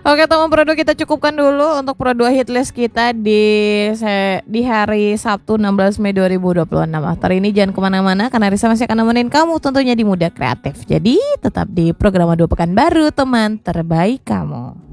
Oke teman produk, kita cukupkan dulu untuk produk hit list kita di hari Sabtu 16 Mei 2026. Hari ini jangan kemana-mana karena Risa masih akan nemenin kamu tentunya di Muda Kreatif. Jadi tetap di program 2 Pekan Baru, teman terbaik kamu.